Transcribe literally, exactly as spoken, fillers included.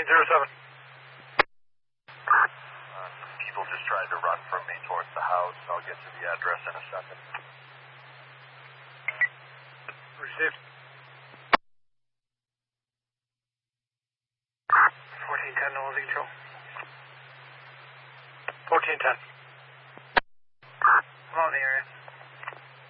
fourteen zero seven. Uh, people just tried to run from me towards the house. I'll get to the address in a second. Received. fourteen ten, no Echo. fourteen ten. I'm out in the area.